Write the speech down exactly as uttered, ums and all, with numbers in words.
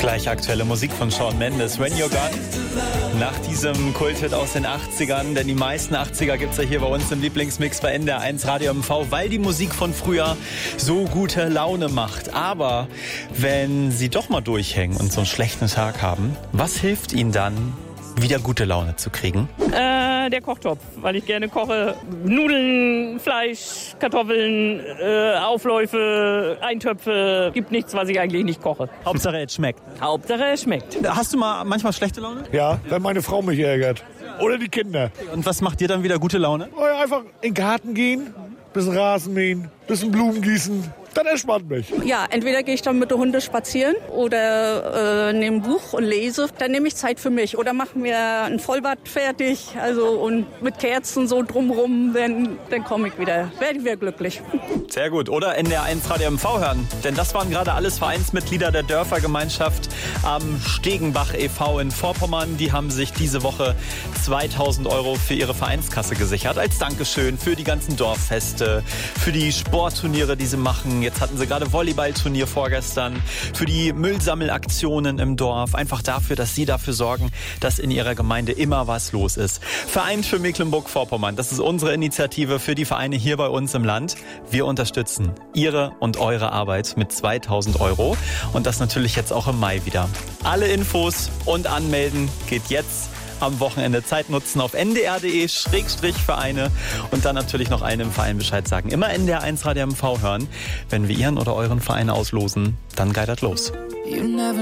Gleich aktuelle Musik von Shawn Mendes, When You're Gone. Nach diesem Kulthit aus den achtzigern, denn die meisten achtziger gibt es ja hier bei uns im Lieblingsmix bei N D R eins Radio M V, weil die Musik von früher so gute Laune macht. Aber wenn Sie doch mal durchhängen und so einen schlechten Tag haben, was hilft Ihnen dann, wieder gute Laune zu kriegen? Äh, der Kochtopf, weil ich gerne koche. Nudeln, Fleisch, Kartoffeln, äh, Aufläufe, Eintöpfe. Gibt nichts, was ich eigentlich nicht koche. Hauptsache es schmeckt. Hauptsache es schmeckt. Hast du mal manchmal schlechte Laune? Ja, wenn meine Frau mich ärgert. Oder die Kinder. Und was macht dir dann wieder gute Laune? Einfach in den Garten gehen, bisschen Rasen mähen, bisschen Blumen gießen. Dann entspannt mich. Ja, entweder gehe ich dann mit den Hunden spazieren oder äh, nehme ein Buch und lese. Dann nehme ich Zeit für mich oder mache mir ein Vollbad fertig. Also und mit Kerzen so drumrum, dann, dann komme ich wieder. Werde ich wieder glücklich. Sehr gut. Oder N D R eins Radio M V hören. Denn das waren gerade alles Vereinsmitglieder der Dörfergemeinschaft am Stegenbach e V in Vorpommern. Die haben sich diese Woche zweitausend Euro für ihre Vereinskasse gesichert. Als Dankeschön für die ganzen Dorffeste, für die Sportturniere, die sie machen. Jetzt hatten sie gerade Volleyballturnier vorgestern, für die Müllsammelaktionen im Dorf. Einfach dafür, dass sie dafür sorgen, dass in ihrer Gemeinde immer was los ist. Verein für Mecklenburg-Vorpommern, das ist unsere Initiative für die Vereine hier bei uns im Land. Wir unterstützen ihre und eure Arbeit mit zweitausend Euro und das natürlich jetzt auch im Mai wieder. Alle Infos und anmelden geht jetzt. Am Wochenende Zeit nutzen auf n d r punkt d e Schrägstrich Vereine und dann natürlich noch einem Verein Bescheid sagen. Immer N D R eins Radio M V hören. Wenn wir Ihren oder euren Verein auslosen, dann geht das los.